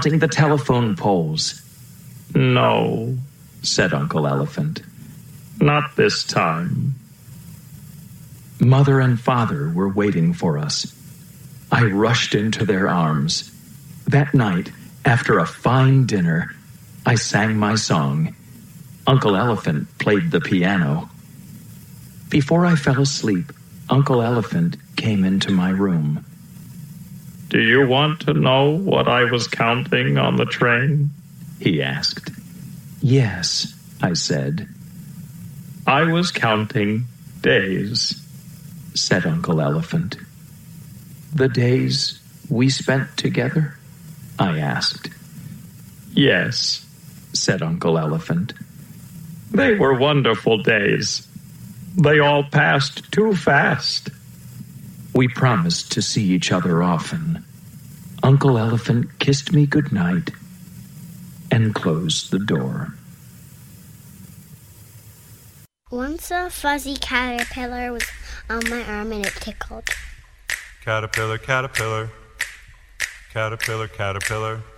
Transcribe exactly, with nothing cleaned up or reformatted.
counting the telephone poles. No, said Uncle Elephant. Not this time. Mother and Father were waiting for us. I rushed into their arms. That night, after a fine dinner, I sang my song. Uncle Elephant played the piano. Before I fell asleep, Uncle Elephant came into my room. Do you want to know what I was counting on the train? He asked. Yes, I said. I was counting days, said Uncle Elephant. The days we spent together? I asked. Yes, said Uncle Elephant. They were wonderful days. They all passed too fast. We promised to see each other often. Uncle Elephant kissed me goodnight and closed the door. Once a fuzzy caterpillar was on my arm and it tickled. Caterpillar, caterpillar, caterpillar, caterpillar.